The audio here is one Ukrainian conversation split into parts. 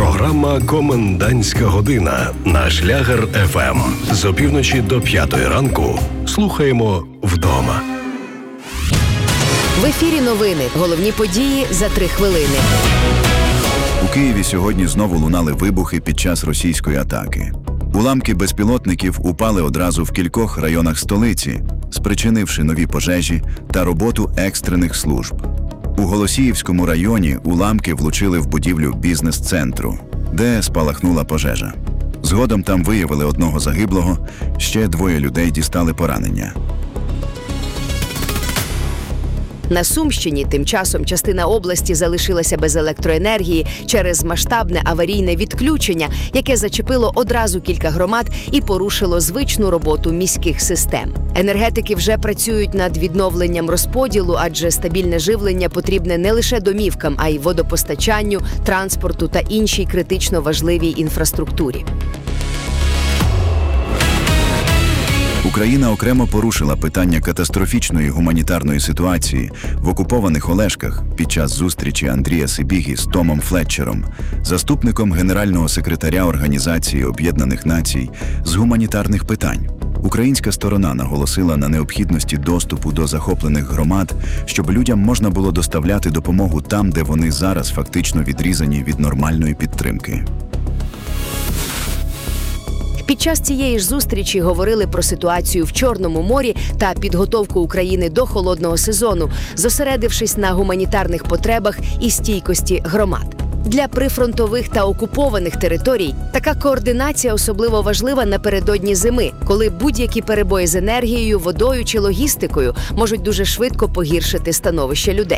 Програма «Комендантська година» на Шлягер ФМ. З опівночі до 5 ранку слухаємо вдома. В ефірі новини. Головні події за 3 хвилини. У Києві сьогодні знову лунали вибухи під час російської атаки. Уламки безпілотників упали одразу в кількох районах столиці, спричинивши нові пожежі та роботу екстрених служб. У Голосіївському районі уламки влучили в будівлю бізнес-центру, де спалахнула пожежа. Згодом там виявили 1 загиблого, ще 2 людей дістали поранення. На Сумщині тим часом частина області залишилася без електроенергії через масштабне аварійне відключення, яке зачепило одразу кілька громад і порушило звичну роботу міських систем. Енергетики вже працюють над відновленням розподілу, адже стабільне живлення потрібне не лише домівкам, а й водопостачанню, транспорту та іншій критично важливій інфраструктурі. Україна окремо порушила питання катастрофічної гуманітарної ситуації в окупованих Олешках під час зустрічі Андрія Сибіги з Томом Флетчером, заступником генерального секретаря Організації Об'єднаних Націй з гуманітарних питань. Українська сторона наголосила на необхідності доступу до захоплених громад, щоб людям можна було доставляти допомогу там, де вони зараз фактично відрізані від нормальної підтримки. Під час цієї ж зустрічі говорили про ситуацію в Чорному морі та підготовку України до холодного сезону, зосередившись на гуманітарних потребах і стійкості громад. Для прифронтових та окупованих територій така координація особливо важлива напередодні зими, коли будь-які перебої з енергією, водою чи логістикою можуть дуже швидко погіршити становище людей.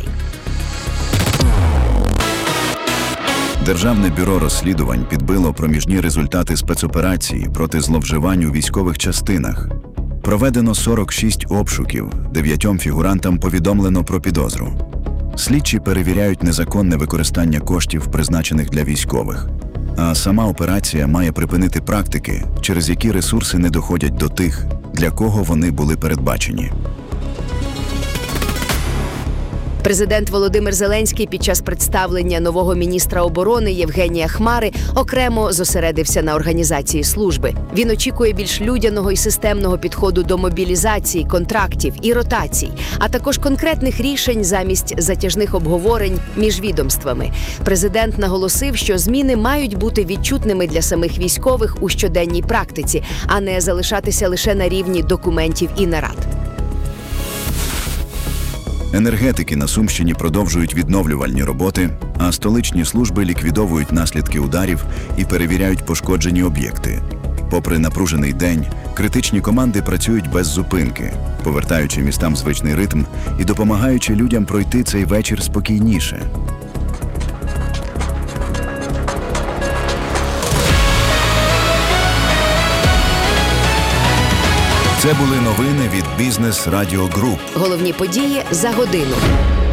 Державне бюро розслідувань підбило проміжні результати спецоперації проти зловживань у військових частинах. Проведено 46 обшуків, 9 фігурантам повідомлено про підозру. Слідчі перевіряють незаконне використання коштів, призначених для військових. А сама операція має припинити практики, через які ресурси не доходять до тих, для кого вони були передбачені. Президент Володимир Зеленський під час представлення нового міністра оборони Євгенія Хмари окремо зосередився на організації служби. Він очікує більш людяного і системного підходу до мобілізації, контрактів і ротацій, а також конкретних рішень замість затяжних обговорень між відомствами. Президент наголосив, що зміни мають бути відчутними для самих військових у щоденній практиці, а не залишатися лише на рівні документів і нарад. Енергетики на Сумщині продовжують відновлювальні роботи, а столичні служби ліквідовують наслідки ударів і перевіряють пошкоджені об'єкти. Попри напружений день, критичні команди працюють без зупинки, повертаючи містам звичний ритм і допомагаючи людям пройти цей вечір спокійніше. Це були новини від Бізнес Радіо Груп. Головні події за годину.